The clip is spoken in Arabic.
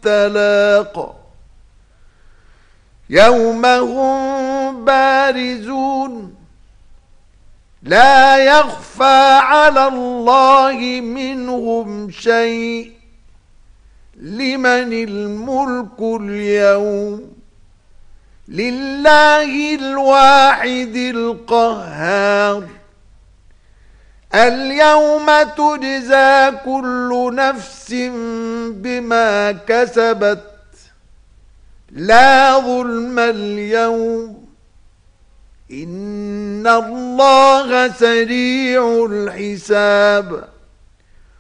التلاق يوم هم بارزون لا يخفى على الله منهم شيء لمن الملك اليوم لله الواحد القهار اليوم تجزى كل نفس بما كسبت لا ظلم اليوم إن الله سريع الحساب